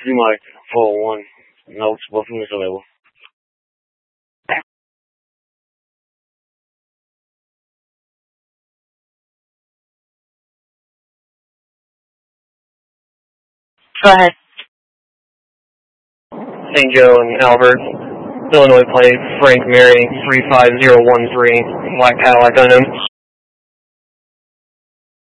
Mark 401. Notes, both of them is available. Go ahead. St. Joe and Albert, Illinois plate, Frank Mary, 35013, Black Cadillac unknown.